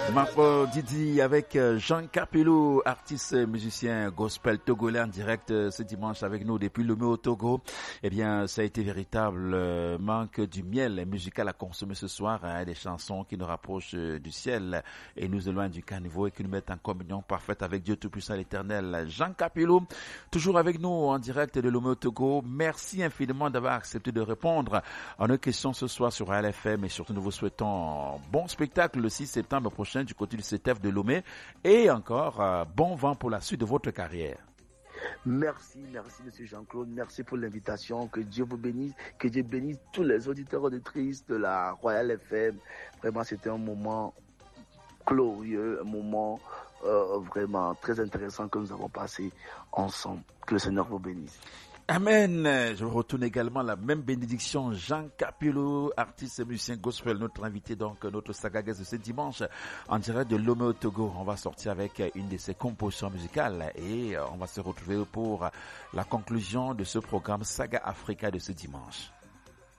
Marco Didi avec Jean Capello, artiste musicien gospel togolais en direct ce dimanche avec nous depuis Lomé au Togo. Eh bien, ça a été véritable manque du miel musical à consommer ce soir, hein, des chansons qui nous rapprochent du ciel et nous éloignent du caniveau et qui nous mettent en communion parfaite avec Dieu Tout-Puissant l'Éternel. Jean Capello, toujours avec nous en direct de Lomé au Togo. Merci infiniment d'avoir accepté de répondre à nos questions ce soir sur ALFM et surtout nous vous souhaitons bon spectacle le 6 septembre prochain du côté du CETEF de Lomé et encore bon vent pour la suite de votre carrière. Merci Monsieur Jean-Claude, merci pour l'invitation, que Dieu vous bénisse, que Dieu bénisse tous les auditeurs auditrices de la Royal FM. Vraiment c'était un moment glorieux, un moment vraiment très intéressant que nous avons passé ensemble. Que le Seigneur vous bénisse. Amen. Je retourne également la même bénédiction. Jean Capello, artiste et musicien gospel, notre invité, donc notre sagagaise de ce dimanche en direct de Lomé au Togo. On va sortir avec une de ses compositions musicales et on va se retrouver pour la conclusion de ce programme Saga Africa de ce dimanche.